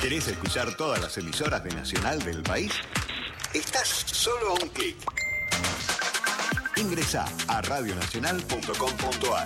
¿Querés escuchar todas las emisoras de Nacional del país? Estás solo a un clic. Ingresá a radionacional.com.ar.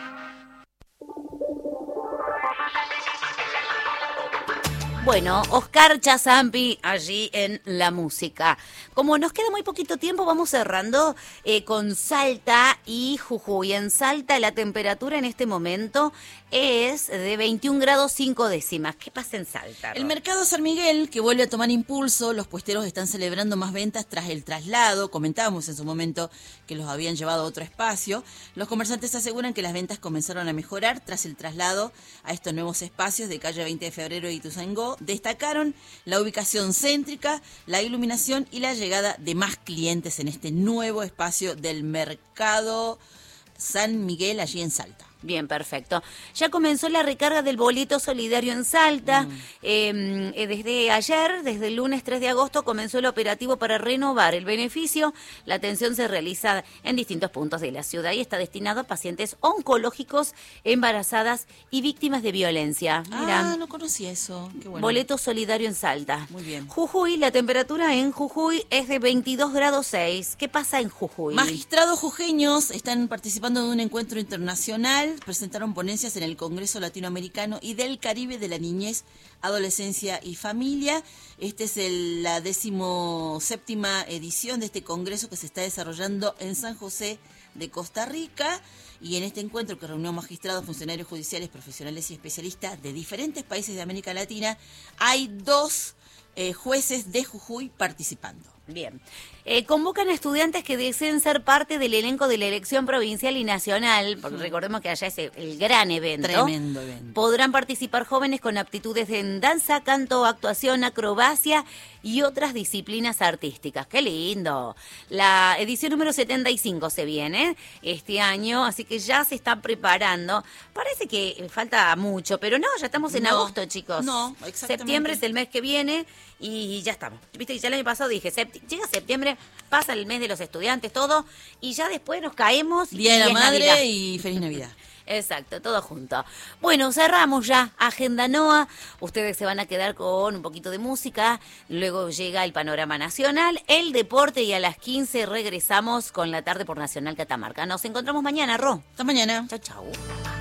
Bueno, Oscar Chazampi allí en la música. Como nos queda muy poquito tiempo, vamos cerrando con Salta y Jujuy. En Salta la temperatura en este momento es de 21 grados 5 décimas. ¿Qué pasa en Salta, Ro? El mercado San Miguel, que vuelve a tomar impulso, los puesteros están celebrando más ventas tras el traslado. Comentábamos en su momento que los habían llevado a otro espacio. Los comerciantes aseguran que las ventas comenzaron a mejorar tras el traslado a estos nuevos espacios de calle 20 de febrero y Ituzaingó. Destacaron la ubicación céntrica, la iluminación y la llegada de más clientes en este nuevo espacio del mercado San Miguel allí en Salta. Bien, perfecto. Ya comenzó la recarga del boleto solidario en Salta. Desde ayer, desde el lunes 3 de agosto, comenzó el operativo para renovar el beneficio. La atención se realiza en distintos puntos de la ciudad y está destinado a pacientes oncológicos, embarazadas y víctimas de violencia. Mirá, no conocía eso. Qué bueno. boleto solidario en Salta. Muy bien. Jujuy, la temperatura en Jujuy es de 22 grados 6. ¿Qué pasa en Jujuy? Magistrados jujeños están participando de un encuentro internacional. Presentaron ponencias en el Congreso Latinoamericano y del Caribe de la Niñez, Adolescencia y Familia. Esta es la 17ª edición de este congreso que se está desarrollando en San José de Costa Rica. Y en este encuentro, que reunió magistrados, funcionarios judiciales, profesionales y especialistas de diferentes países de América Latina, hay 2 jueces de Jujuy participando. Bien. Convocan a estudiantes que deseen ser parte del elenco de la elección provincial y nacional, porque recordemos que allá es el gran evento. Tremendo evento. Podrán participar jóvenes con aptitudes en danza, canto, actuación, acrobacia y otras disciplinas artísticas. ¡Qué lindo! La edición número 75 se viene este año, así que ya se está preparando. Parece que falta mucho, pero no, ya estamos en agosto, chicos. No, exactamente. Septiembre es el mes que viene y ya estamos. Viste que ya el año pasado dije, llega septiembre, pasa el mes de los estudiantes, todo, y ya después nos caemos. Día de la es Madre Navidad. y Feliz Navidad. Exacto, todo junto. Bueno, cerramos ya Agenda NOA. Ustedes se van a quedar con un poquito de música. Luego llega el panorama nacional, el deporte y a las 15 regresamos con la tarde por Nacional Catamarca. Nos encontramos mañana, Ro. Hasta mañana. Chau, chau.